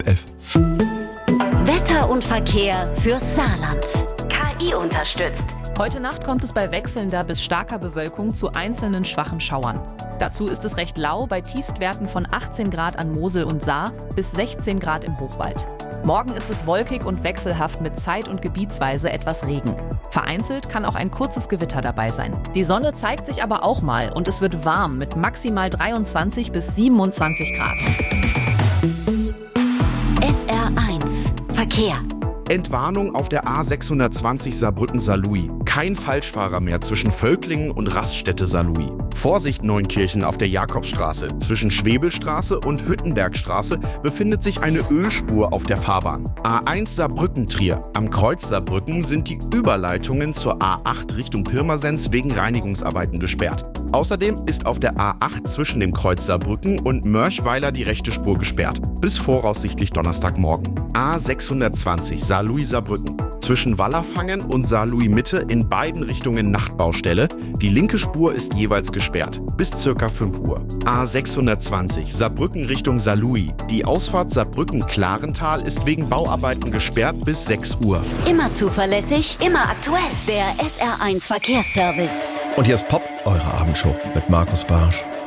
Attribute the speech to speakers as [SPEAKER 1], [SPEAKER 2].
[SPEAKER 1] 11.
[SPEAKER 2] Wetter und Verkehr fürs Saarland. KI unterstützt.
[SPEAKER 3] Heute Nacht kommt es bei wechselnder bis starker Bewölkung zu einzelnen schwachen Schauern. Dazu ist es recht lau bei Tiefstwerten von 18 Grad an Mosel und Saar bis 16 Grad im Hochwald. Morgen ist es wolkig und wechselhaft mit zeit- und gebietsweise etwas Regen. Vereinzelt kann auch ein kurzes Gewitter dabei sein. Die Sonne zeigt sich aber auch mal und es wird warm mit maximal 23 bis 27 Grad.
[SPEAKER 2] SR1 Verkehr.
[SPEAKER 4] Entwarnung auf der A620 Saarbrücken-Saarlouis. Kein Falschfahrer mehr zwischen Völklingen und Raststätte Saarlouis. Vorsicht Neunkirchen auf der Jakobstraße. Zwischen Schwebelstraße und Hüttenbergstraße befindet sich eine Ölspur auf der Fahrbahn. A1 Saarbrücken-Trier. Am Kreuz Saarbrücken sind die Überleitungen zur A8 Richtung Pirmasens wegen Reinigungsarbeiten gesperrt. Außerdem ist auf der A8 zwischen dem Kreuz Saarbrücken und Mörchweiler die rechte Spur gesperrt. Bis voraussichtlich Donnerstagmorgen. A620 Saarlouis-Saarbrücken. Zwischen Wallerfangen und Saarlouis-Mitte in beiden Richtungen Nachtbaustelle. Die linke Spur ist jeweils gesperrt. Bis ca. 5 Uhr. A620 Saarbrücken Richtung Saarlouis. Die Ausfahrt Saarbrücken-Klarental ist wegen Bauarbeiten gesperrt bis 6 Uhr.
[SPEAKER 2] Immer zuverlässig, immer aktuell. Der SR1 Verkehrsservice.
[SPEAKER 1] Und hier ist Pop, eure Abendshow mit Markus Barsch.